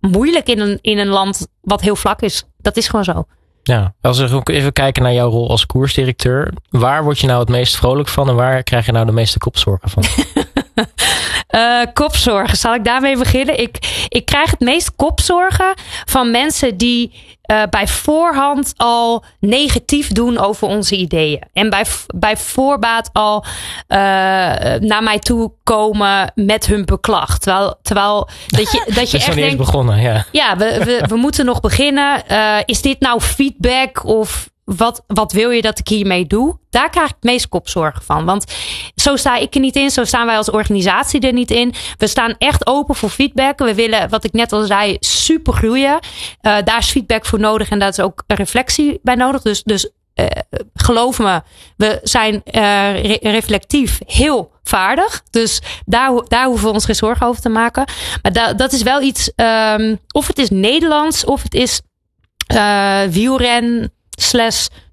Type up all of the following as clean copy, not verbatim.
moeilijk in een land wat heel vlak is. Dat is gewoon zo. Ja, als we ook even kijken naar jouw rol als koersdirecteur. Waar word je nou het meest vrolijk van en waar krijg je nou de meeste kopzorgen van? Kopzorgen, zal ik daarmee beginnen? Ik krijg het meest kopzorgen van mensen die bij voorhand al negatief doen over onze ideeën. En bij voorbaat al naar mij toe komen met hun beklag. Terwijl dat je echt denkt, begonnen, ja. Ja, we moeten nog beginnen. Is dit nou feedback of wat wil je dat ik hiermee doe? Daar krijg ik het meest kopzorgen van. Want zo sta ik er niet in. Zo staan wij als organisatie er niet in. We staan echt open voor feedback. We willen, wat ik net al zei, super groeien. Daar is feedback voor nodig. En daar is ook een reflectie bij nodig. Dus geloof me, we zijn reflectief heel vaardig. Dus daar hoeven we ons geen zorgen over te maken. Maar dat is wel iets, of het is Nederlands, of het is wielren /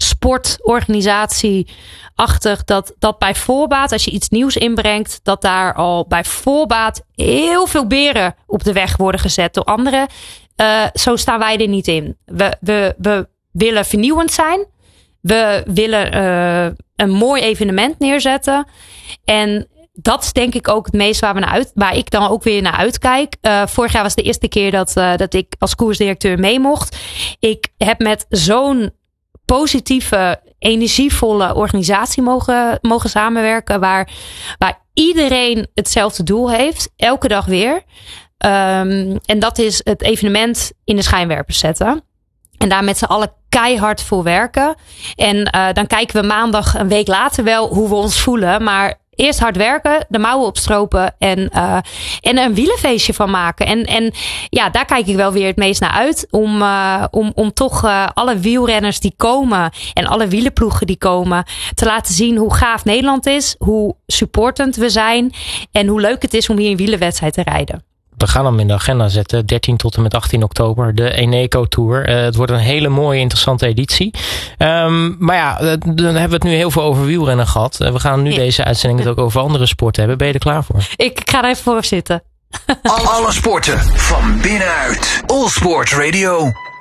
sportorganisatie-achtig, dat bij voorbaat, als je iets nieuws inbrengt, dat daar al bij voorbaat heel veel beren op de weg worden gezet door anderen. Zo staan wij er niet in. We willen vernieuwend zijn. We willen een mooi evenement neerzetten. En dat is denk ik ook het meest waar ik dan ook weer naar uitkijk. Vorig jaar was de eerste keer dat ik als koersdirecteur mee mocht. Ik heb met zo'n positieve, energievolle organisatie mogen samenwerken. Waar iedereen hetzelfde doel heeft. Elke dag weer. En dat is het evenement in de schijnwerpers zetten. En daar met z'n allen keihard voor werken. En dan kijken we maandag een week later wel hoe we ons voelen. Maar eerst hard werken, de mouwen opstropen en een wielenfeestje van maken. En ja, daar kijk ik wel weer het meest naar uit. Om toch alle wielrenners die komen en alle wielenploegen die komen te laten zien hoe gaaf Nederland is. Hoe supportend we zijn. En hoe leuk het is om hier een wielenwedstrijd te rijden. We gaan hem in de agenda zetten. 13 tot en met 18 oktober. De Eneco Tour. Het wordt een hele mooie, interessante editie. Maar ja, dan hebben we het nu heel veel over wielrennen gehad. We gaan nu deze uitzending het ook over andere sporten hebben. Ben je er klaar voor? Ik ga er even voor zitten. Alle sporten van binnenuit. All Sport Radio.